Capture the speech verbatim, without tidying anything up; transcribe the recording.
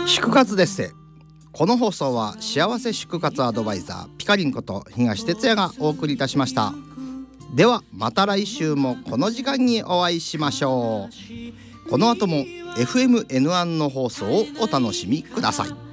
祝活です。この放送は幸せ祝活アドバイザーピカリンこと東哲也がお送りいたしました。ではまた来週もこの時間にお会いしましょう。この後も エフエムエヌワン の放送をお楽しみください。